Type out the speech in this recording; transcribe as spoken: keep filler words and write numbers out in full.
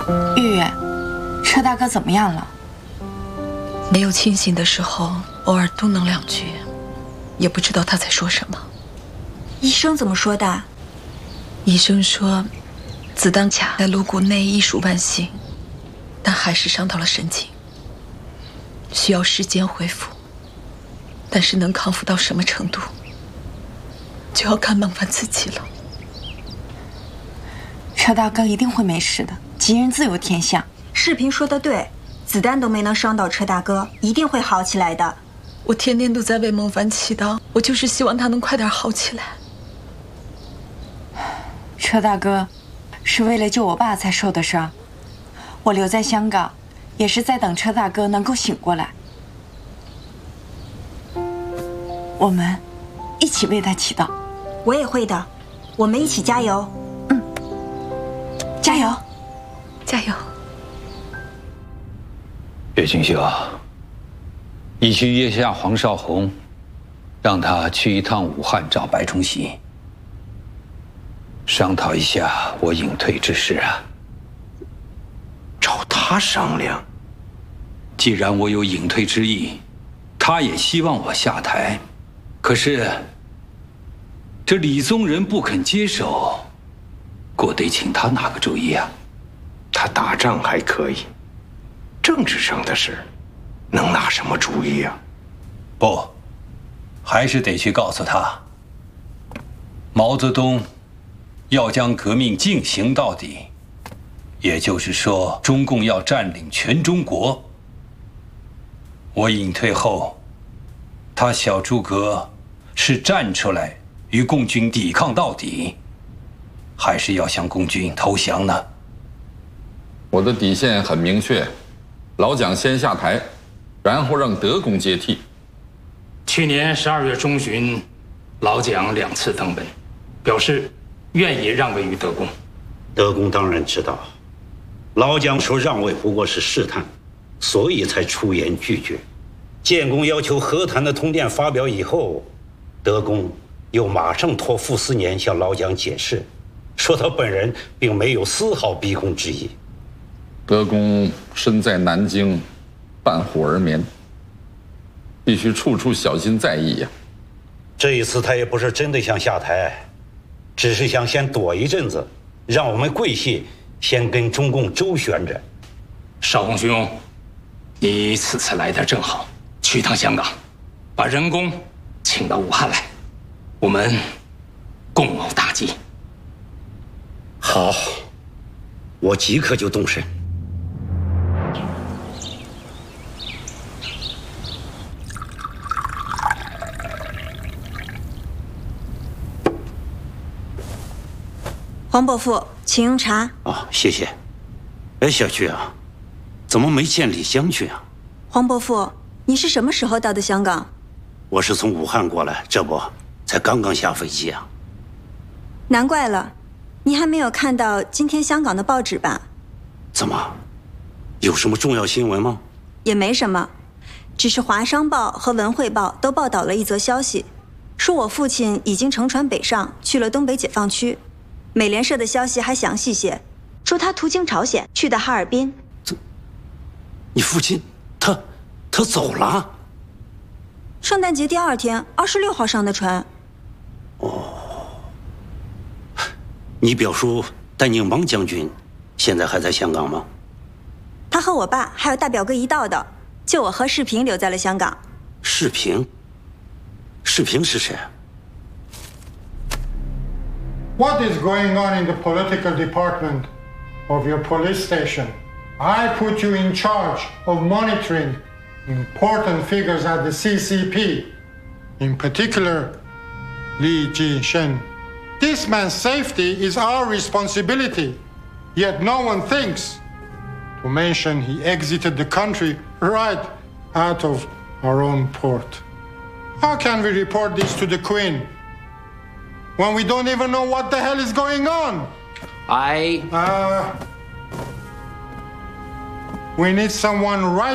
玉玉，车大哥怎么样了？ 没有清醒的时候，偶尔嘟囔两句，也不知道他在说什么。 医生怎么说的？ 医生说，子弹卡在颅骨内艺术万幸，但还是伤到了神经，需要时间恢复。但是能康复到什么程度，就要看孟凡自己了。 车大哥一定会没事的，吉人自有天相。 视频说的对，子弹都没能伤到车大哥，一定会好起来的。 我天天都在为孟凡祈祷，我就是希望他能快点好起来。 车大哥是为了救我爸才受的伤，我留在香港也是在等车大哥能够醒过来。我们一起为他祈祷。 我也会的，我们一起加油。 嗯，加油， 加油。 岳清秀，你去约下黄少红，让他去一趟武汉找白崇禧，商讨一下我隐退之事啊。 找他商量？ 既然我有隐退之意，他也希望我下台，可是这李宗仁不肯接手，我得请他拿个主意啊。 他打仗还可以，政治上的事，能拿什么主意啊？ 不，还是得去告诉他，毛泽东要将革命进行到底，也就是说，中共要占领全中国。我隐退后，他小诸葛是站出来与共军抵抗到底，还是要向共军投降呢？ 我的底线很明确，老蒋先下台，然后让德公接替。 去年十二月中旬，老蒋两次登门，表示愿意让位于德公。 德公当然知道，老蒋说让位不过是试探，所以才出言拒绝。建功要求和谈的通电发表以后，德公又马上托傅斯年向老蒋解释，说他本人并没有丝毫逼宫之意。 德公身在南京，半虎而眠，必须处处小心在意呀。 这一次他也不是真的想下台，只是想先躲一阵子，让我们桂系先跟中共周旋着。 少公兄，你此次来的正好，去趟香港，把仁公请到武汉来，我们共谋大计。 好，我即刻就动身。 黄伯父，请用茶。 啊，谢谢。哎，小菊啊，怎么没见李将军啊？ 黄伯父，你是什么时候到的香港？ 我是从武汉过来，这不才刚刚下飞机啊。 难怪了，你还没有看到今天香港的报纸吧？ 怎么，有什么重要新闻吗？ 也没什么，只是《华商报》和《文汇报》都报道了一则消息，说我父亲已经乘船北上，去了东北解放区。美联社的消息还详细些，说他途经朝鲜，去的哈尔滨。 这，你父亲，他，他走了？ 圣诞节第二天，二十六号上的船。 哦，你表叔戴宁邦将军，现在还在香港吗？ 他和我爸还有大表哥一道的，就我和世平留在了香港。 世平？世平是谁？ What is going on in the political department of your police station? I put you in charge of monitoring important figures at the C C P, in particular, Li Jishen. This man's safety is our responsibility, yet no one thinks to mention he exited the country right out of our own port. How can we report this to the Queen when we don't even know what the hell is going on? I... Uh, we need someone right